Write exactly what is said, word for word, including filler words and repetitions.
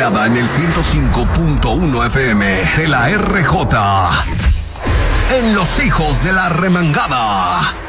Escuchada en el ciento cinco punto uno F M de la R J. En Los Hijos de la Remangada.